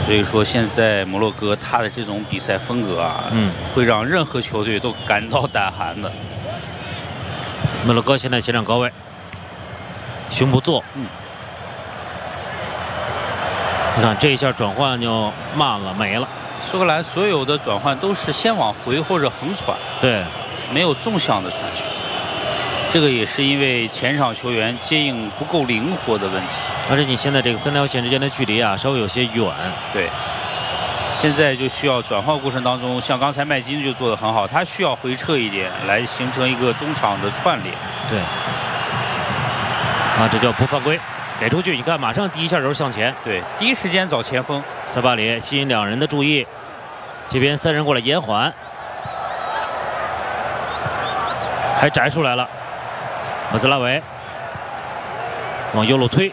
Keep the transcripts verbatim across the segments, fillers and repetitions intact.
所以说，现在摩洛哥他的这种比赛风格啊， 嗯， 会让任何球队都感到胆寒的。 摩洛哥现在前场高位，胸部做， 嗯， 你看这一下转换就慢了，没了。 苏格兰所有的转换都是先往回或者横传， 对， 没有纵向的传球。这个也是因为前场球员接应不够灵活的问题。 而且你现在这个三条线之间的距离啊，稍微有些远。 对，现在就需要转换过程当中，像刚才麦金就做得很好，他需要回撤一点，来形成一个中场的串联。 对，啊，这叫不犯规，给出去，你看马上第一下就是向前。 对，第一时间找前锋。 萨巴里吸引两人的注意，这边三人过来延缓，还摘出来了。马兹拉维往右路推，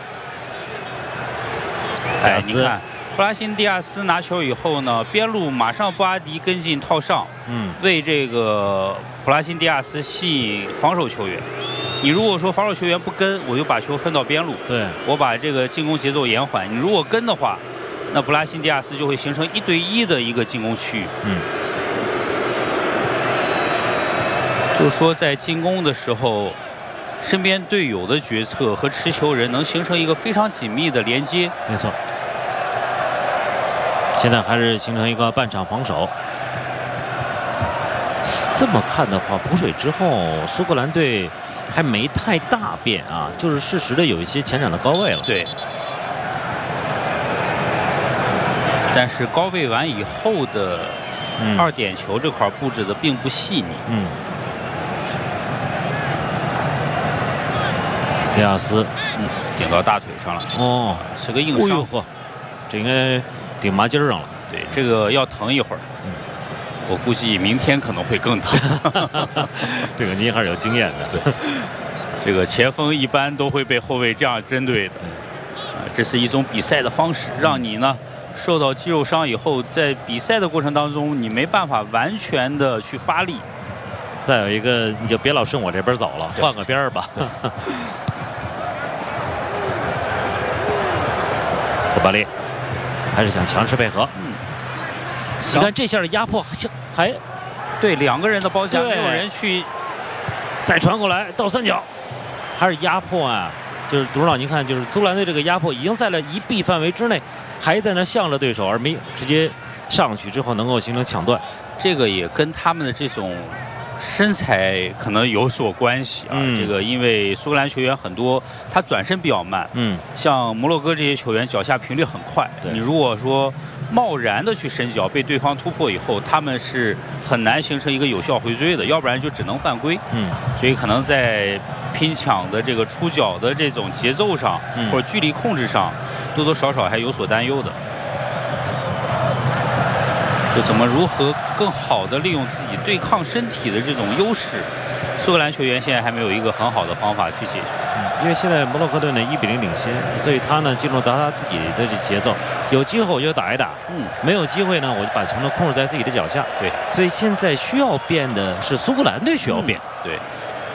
哎，你看，布拉辛迪亚斯拿球以后呢，边路马上布阿迪跟进套上， 嗯， 为这个布拉辛迪亚斯吸引防守球员。你如果说防守球员不跟，我就把球分到边路， 对，我把这个进攻节奏延缓。你如果跟的话，那布拉辛迪亚斯就会形成一对一的一个进攻区域。 嗯， 就是说在进攻的时候，身边队友的决策和持球人能形成一个非常紧密的连接。 没错。现在还是形成一个半场防守。这么看的话，补水之后，苏格兰队还没太大变啊，就是适时的有一些前场的高位了。 对。但是高位完以后的二点球这块布置的并不细腻。 嗯。迪亚斯， 嗯，顶到大腿上了。 哦， 是个硬伤。 嚯、哎，这应该顶麻筋上了。 对，这个要疼一会儿。 嗯， 我估计明天可能会更疼。 这个您还是有经验的。 对，这个前锋一般都会被后卫这样针对的。啊，这是一种比赛的方式，让你呢受到肌肉伤以后，在比赛的过程当中，你没办法完全的去发力。 再有一个，你就别老顺我这边走了，换个边儿吧。斯巴利还是想强势配合。 嗯， 你看这下的压迫还，还对两个人的包夹，没有人去再传过来倒三角，还是压迫啊！就是董事长，您看，就是苏格兰队这个压迫已经在了一臂范围之内，还在那向着对手，而没直接上去之后能够形成抢断。 这个也跟他们的这种身材可能有所关系啊。 嗯、 这个因为苏格兰球员很多，他转身比较慢。 嗯， 像摩洛哥这些球员脚下频率很快。你如果说贸然的去伸脚，被对方突破以后，他们是很难形成一个有效回追的，要不然就只能犯规。 嗯， 所以可能在拼抢的这个出脚的这种节奏上， 嗯、 或者距离控制上，多多少少还有所担忧的。就怎么如何更好的利用自己对抗身体的这种优势，苏格兰球员现在还没有一个很好的方法去解决。 嗯，因为现在摩洛哥队呢一比零领先，所以他呢进入到他自己的这节奏，有机会我就打一打， 嗯， 没有机会呢我就把球呢控制在自己的脚下。 对， 所以现在需要变的是苏格兰队需要变。 嗯、对。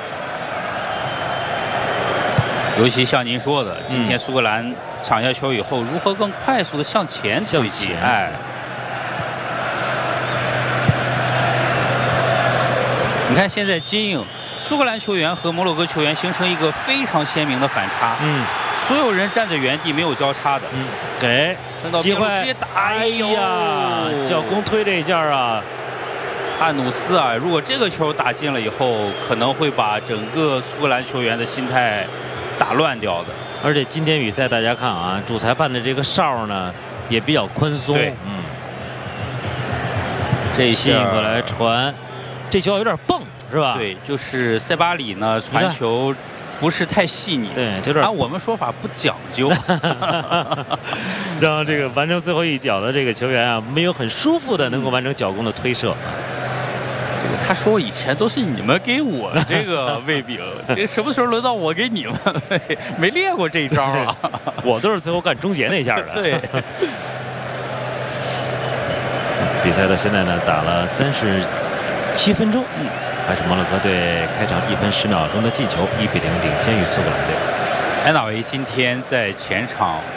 尤其像您说的，今天苏格兰抢下球以后，如何更快速的向前推进？哎。你看，现在接应苏格兰球员和摩洛哥球员形成一个非常鲜明的反差。 嗯， 所有人站在原地，没有交叉的。 嗯，给机会直接打。 哎呀，脚弓推这一下啊， 汉努斯啊，如果这个球打进了以后，可能会把整个苏格兰球员的心态打乱掉的。 而且今天比赛大家看啊，主裁判的这个哨呢也比较宽松。 对， 嗯， 这吸引过来传。这球有点蹦，是吧？ 对，就是塞巴里呢传球不是太细腻， 对，有点按我们说法不讲究， 让这个完成最后一脚的这个球员啊，没有很舒服的能够完成脚弓的推射。 这个他说以前都是你们给我这个喂饼，这什么时候轮到我给你们？没练过这一招啊！ 我都是最后干终结那下的。 对。 比赛到现在呢，打了三十七分钟，嗯，还是摩洛哥队开场一分十秒钟的进球，一比零领先于苏格兰队。 埃纳维今天在前场